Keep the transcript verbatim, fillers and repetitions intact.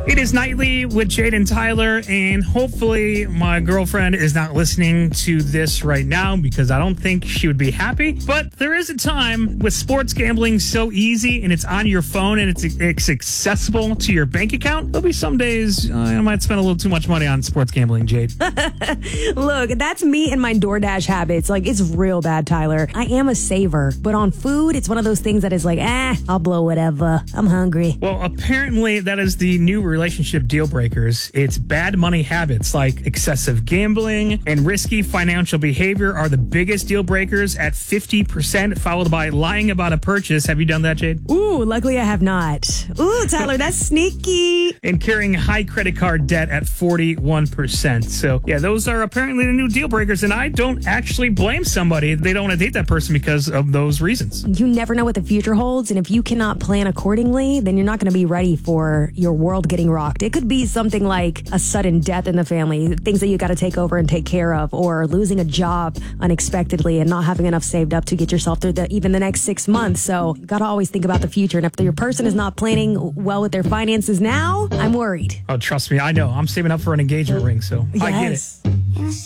It is Nightly with Jade and Tyler, and hopefully my girlfriend is not listening to this right now because I don't think she would be happy. But there is a time with sports gambling so easy and it's on your phone and it's, it's accessible to your bank account. There'll be some days uh, I might spend a little too much money on sports gambling, Jade. Look, that's me and my DoorDash habits. Like, it's real bad, Tyler. I am a saver, but on food, it's one of those things that is like, ah, I'll blow whatever. I'm hungry. Well, apparently that is the new relationship deal breakers. It's bad money habits like excessive gambling and risky financial behavior are the biggest deal breakers at fifty percent, followed by lying about a purchase. Have you done that, Jade? Ooh, luckily I have not. Ooh, Tyler, that's sneaky. And carrying high credit card debt at forty-one percent. So, yeah, those are apparently the new deal breakers, and I don't actually blame somebody if they don't want to date that person because of those reasons. You never know what the future holds, and if you cannot plan accordingly, then you're not going to be ready for your world getting rocked. It could be something like a sudden death in the family, things that you got to take over and take care of, or losing a job unexpectedly and not having enough saved up to get yourself through the, even the next six months. So you got to always think about the future. And if your person is not planning well with their finances now, I'm worried. Oh, trust me, I know. I'm saving up for an engagement ring, so Yes. I get it.